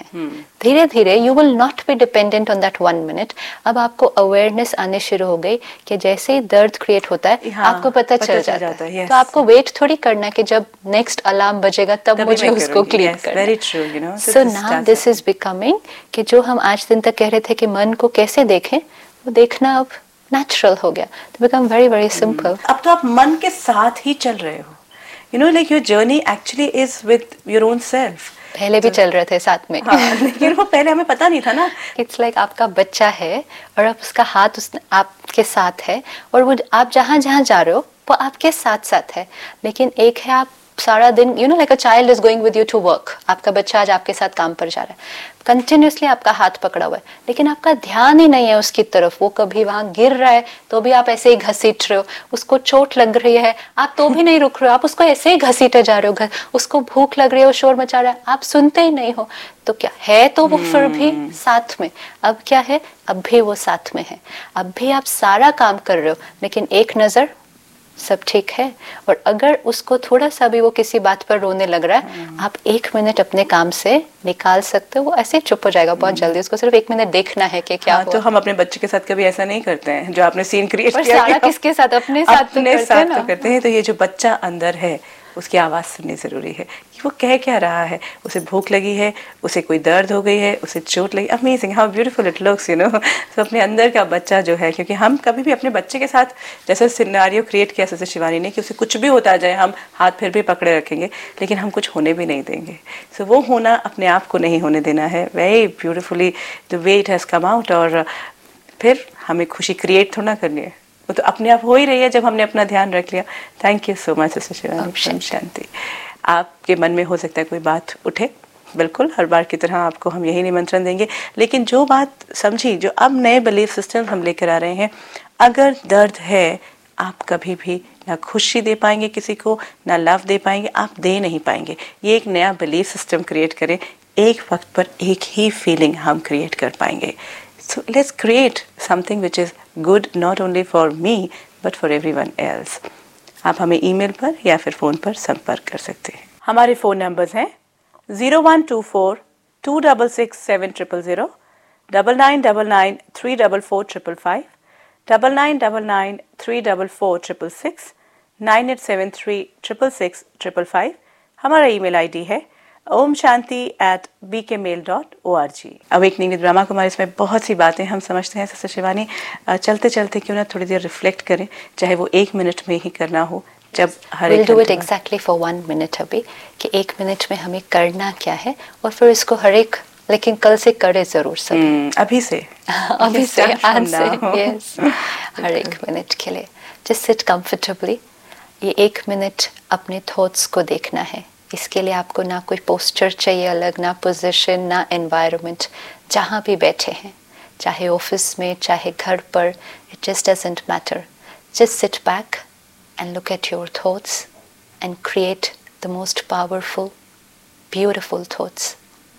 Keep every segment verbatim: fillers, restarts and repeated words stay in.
हैं। धीरे धीरे you will not be dependent on that one minute. अब आपको अवेयरनेस आने शुरू हो गई कि जैसे ही दर्द क्रिएट होता है हाँ, आपको पता, पता चल, चल जाता, जाता है। yes. तो आपको वेट थोड़ी करना कि जब नेक्स्ट अलार्म बजेगा तब मुझे उसको क्लीन yes, करना। very true, you know, so now this is becoming कि जो हम आज दिन तक कह रहे थे कि मन को कैसे देखें, वो देखना अब नेचुरल हो गया। तो बिकम वेरी वेरी सिंपल। अब तो आप मन के साथ ही चल रहे हो, you know, like your journey actually is with your own self. पहले भी चल रहे थे साथ में हाँ, लेकिन वो पहले हमें पता नहीं था ना। इट्स लाइक like आपका बच्चा है और आप उसका हाथ उस आपके साथ है और वो आप जहाँ जहाँ जा रहे हो वो आपके साथ साथ है। लेकिन एक है आप सारा दिन, you know, like a child is going with you to work, आपका बच्चा आज आपके साथ काम पर जा रहा है, कंटिन्यूसली आपका हाथ पकड़ा हुआ है, लेकिन आपका ध्यान ही नहीं है उसकी तरफ। वो कभी वहां गिर रहा है तो भी आप ऐसे ही घसीट रहे हो, उसको चोट लग रही है आप तो भी नहीं रुक रहे हो, आप उसको ऐसे ही घसीटे जा रहे हो, उसको भूख लग रही है, वो शोर मचा रहा है, आप सुनते ही नहीं हो। तो क्या है, तो वो फिर भी साथ में। अब क्या है, अब भी वो साथ में है, अब भी आप सारा काम कर रहे हो, लेकिन एक नजर सब ठीक है। और अगर उसको थोड़ा सा भी वो किसी बात पर रोने लग रहा है, आप एक मिनट अपने काम से निकाल सकते हो, वो ऐसे चुप हो जाएगा बहुत जल्दी। उसको सिर्फ एक मिनट देखना है कि क्या हाँ, हुआ। तो हम अपने बच्चे के साथ कभी ऐसा नहीं करते हैं जो आपने सीन क्रिएट किया। सारा किसके साथ, अपने साथ अपने तो साथ तो करते हैं। तो ये जो बच्चा अंदर है उसकी आवाज़ सुननी ज़रूरी है कि वो कह क्या रहा है। उसे भूख लगी है, उसे कोई दर्द हो गई है, उसे चोट लगी। Amazing how beautiful it looks, you know. तो अपने अंदर का बच्चा जो है, क्योंकि हम कभी भी अपने बच्चे के साथ जैसे सिनेरियो क्रिएट किया जैसे शिवानी ने कि उसे कुछ भी होता जाए हम हाथ फिर भी पकड़े रखेंगे, लेकिन हम कुछ होने भी नहीं देंगे। सो so, वो होना अपने आप को नहीं होने देना है। Very beautifully the way it has come out. और फिर हमें खुशी क्रिएट थोड़ा करनी है, वो तो अपने आप हो ही रही है जब हमने अपना ध्यान रख लिया। Thank you so much sister Shivani. शांति। आपके मन में हो सकता है कोई बात उठे, बिल्कुल हर बार की तरह आपको हम यही निमंत्रण देंगे, लेकिन जो बात समझी, जो अब नए बिलीफ सिस्टम हम लेकर आ रहे हैं, अगर दर्द है आप कभी भी ना खुशी दे पाएंगे किसी को, ना लव दे पाएंगे, आप दे नहीं पाएंगे। ये एक नया बिलीफ सिस्टम क्रिएट करें, एक वक्त पर एक ही फीलिंग हम क्रिएट कर पाएंगे। So let's create something which is good not only for me but for everyone else. आप हमें ईमेल पर या फिर फ़ोन पर संपर्क कर सकते हैं। हमारे फ़ोन नंबर्स हैं zero one two four to double six seven triple zero, double nine double nine three double four triple five, double nine double nine three double four triple six, nine eight seven three triple six triple five. हमारा email ID है Om Shanti eight B के mail dot O R G. Awakening with Brahma Kumari, इसमें बहुत सी बातें हम समझते हैं sister Shivani. चलते चलते क्यों ना थोड़ी देर रिफ्लेक्ट करें, चाहे वो एक मिनट में ही करना हो। जब हर we'll do it exactly for one minute अभी, कि एक मिनट में हमें करना क्या है, और फिर इसको हर एक, लेकिन कल से करे जरूर सब। hmm, अभी से अभी से आज से yes, हर एक मिनट के लिए just sit comfortably। ये एक मिनट अपने थॉट्स को देखना है। इसके लिए आपको ना कोई पोस्चर चाहिए अलग, ना पोजीशन, ना एनवायरनमेंट। जहाँ भी बैठे हैं, चाहे ऑफिस में, चाहे घर पर, it just doesn't matter. Just sit back and look at your thoughts and create the most powerful beautiful thoughts.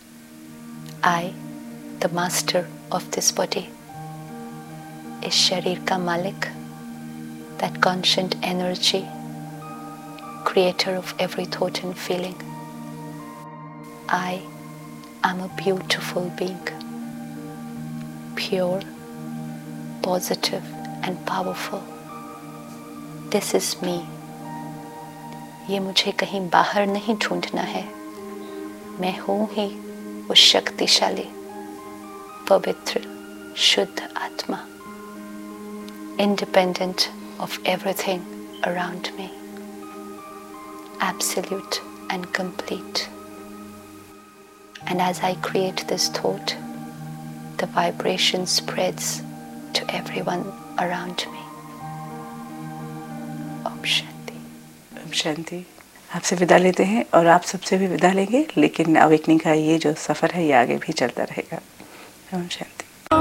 I the master of this body, इस शरीर का मालिक, that conscient energy, creator of every thought and feeling. I am a beautiful being, pure, positive and powerful. This is me. ये मुझे कहीं बाहर नहीं ढूंढना है, मैं हूँ ही वो शक्तिशाली, पवित्र, शुद्ध आत्मा, independent of everything around me, absolute and complete. And as I create this thought, the vibration spreads to everyone around me. Om Shanti. Om Shanti. आपसे विदा लेते हैं और आप सबसे भी विदा लेंगे, लेकिन अवेकनिंग का ये जो सफ़र है ये आगे भी चलता रहेगा। ओम शांति।